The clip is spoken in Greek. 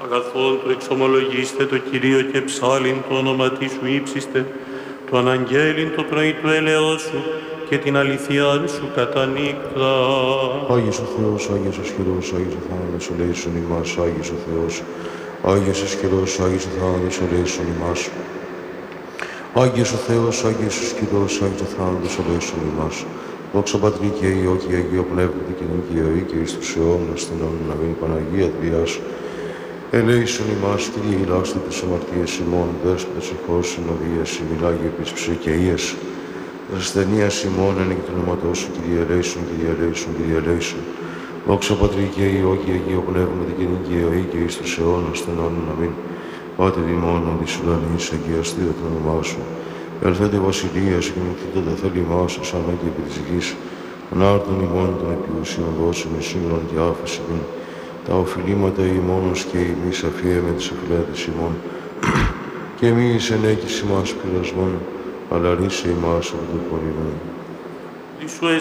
Αγαθόν του εξομολογήστε το Κυρίο και ψάλιν το όνομα Τη σου ύψιστε, το αναγγέλιν το πρωί του έλεος σου και την αληθειάν σου κατά νύχτα. Άγιος ο Θεός, Άγιος ο ισχυρός, Άγιος ο θάνατος, ελέησον ημάς, Άγιος ο Θεός, Άγιος ο ισχυρός, Άγιος ο θάνατος, ελέησον ημάς. Άγιος ο Θεός, Άγιος ο ισχυρός, Άγιος ο θάνατος, ελέησον ημάς. Δόξα Πατρί και Υιό και Αγίο Πνεύματι και νικιοή και εις τους αιώνας την αιώνων αμήν. Παναγία Τριάς, ελέησον ημάς, Κύριε ηλάστε τις αμαρτίες ημών, δέσποτες εχώς συνοδείας, ημιλάγει επί της ψυχαίας. Ασθενείας ημών εν και του ονόματός σου, Κύριε ελέησον, Κύριε ελέησον, Κύριε ελέησον. Δόξα Πατρί και Υιό και Αγίο Πνεύματι και νικιοή και εις τους αιώνας την αιώνων αμήν. Πάτερ ημών εν της ουρανής, αγιαστείτε το όνομά σου. Ελθέτε βασιλεία σου και νικθείτε τα θέλημά σου, σαν και επί της γης. Ανάρτων ημών των επιουσίων δώσεων σήμερον και άφεση μην. Τα οφειλήματα ημώνος και ημείς αφιέμε τις οφειλέτες ημών. Και εμείς ενέκης ημάς πειρασμών, αλλά ρίσε ημάς από το πονηρόν. Ιησού